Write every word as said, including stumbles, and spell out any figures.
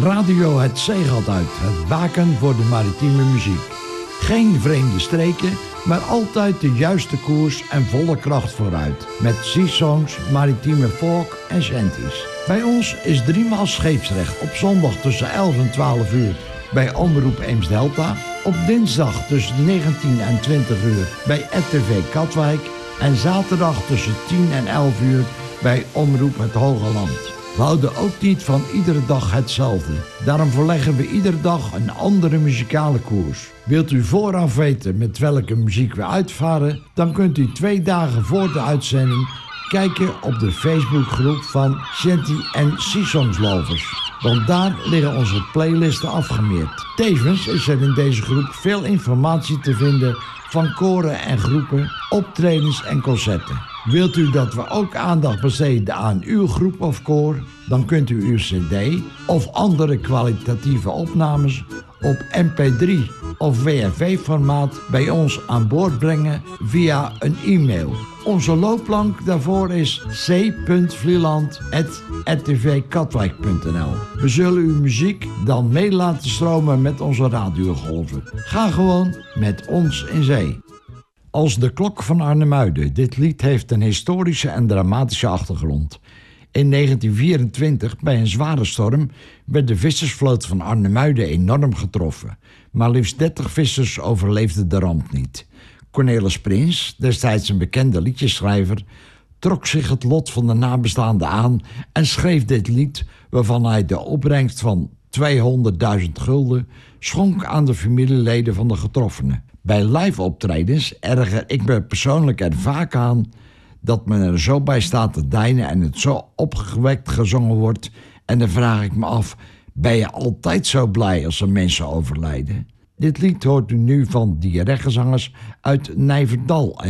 Radio Het Zeegat uit, het waken voor de maritieme muziek. Geen vreemde streken, maar altijd de juiste koers en volle kracht vooruit. Met seasongs, maritieme folk en shanties. Bij ons is driemaal scheepsrecht op zondag tussen elf en twaalf uur bij Omroep Eems-Delta. Op dinsdag tussen negentien en twintig uur bij R T V Katwijk. En zaterdag tussen tien en elf uur bij Omroep Het Hoge Land. We houden ook niet van iedere dag hetzelfde. Daarom verleggen we iedere dag een andere muzikale koers. Wilt u vooraf weten met welke muziek we uitvaren? Dan kunt u twee dagen voor de uitzending kijken op de Facebookgroep van Shanty en Seasongslovers. Want daar liggen onze playlisten afgemeerd. Tevens is er in deze groep veel informatie te vinden van koren en groepen, optredens en concerten. Wilt u dat we ook aandacht besteden aan uw groep of koor? Dan kunt u uw cd of andere kwalitatieve opnames op M P drie of W M V-formaat bij ons aan boord brengen via een e-mail. Onze loopplank daarvoor is c punt vlieland apenstaartje r t v katwijk punt n l. We zullen uw muziek dan mee laten stromen met onze radiogolven. Ga gewoon met ons in zee. Als de klok van Arnhemuiden. Dit lied heeft een historische en dramatische achtergrond. In negentien vierentwintig, bij een zware storm, werd de vissersvloot van Arnhemuiden enorm getroffen. Maar liefst dertig vissers overleefden de ramp niet. Cornelis Prins, destijds een bekende liedjeschrijver, trok zich het lot van de nabestaanden aan en schreef dit lied, waarvan hij de opbrengst van tweehonderdduizend gulden schonk aan de familieleden van de getroffenen. Bij live optredens erger ik me persoonlijk er vaak aan dat men er zo bij staat te deinen en het zo opgewekt gezongen wordt. En dan vraag ik me af, ben je altijd zo blij als er mensen overlijden? Dit lied hoort u nu van diarechtzangers uit Nijverdal.